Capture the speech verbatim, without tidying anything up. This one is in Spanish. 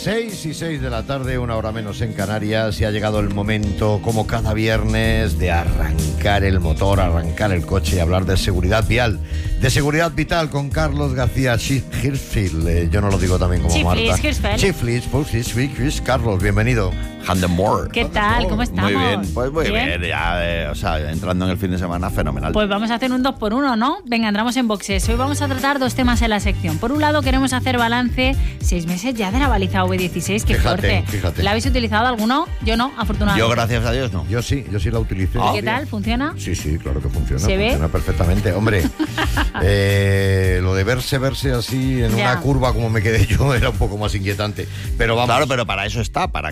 seis y seis de la tarde, una hora menos en Canarias, y ha llegado el momento, como cada viernes, de arrancar el motor, arrancar el coche y hablar de seguridad vial, de seguridad vital con Carlos García Hirschfeld. Eh, yo no lo digo también como Chiflis, Marta. Hirschfeld. Chiflis, pues, Hirschfeld. Carlos, bienvenido. Handemore. ¿Qué tal? ¿Cómo estamos? Muy bien, pues muy bien, ¿Bien? ya, eh, o sea, entrando en el fin de semana, fenomenal. Pues vamos a hacer un dos por uno, ¿no? Venga, entramos en boxes. Hoy vamos a tratar dos temas en la sección. Por un lado, queremos hacer balance seis meses ya de la baliza V dieciséis. ¡Qué Fíjate, fuerte! fíjate. ¿La habéis utilizado alguno? Yo no, afortunadamente. Yo, gracias a Dios, no. Yo sí, yo sí la utilicé. ¿Y qué tal? ¿Funciona? Sí, sí, claro que funciona. ¿Se ve? Funciona perfectamente. Hombre, eh, lo de verse, verse así en Ya. una curva como me quedé yo era un poco más inquietante. Pero vamos. Claro, pero para eso está, para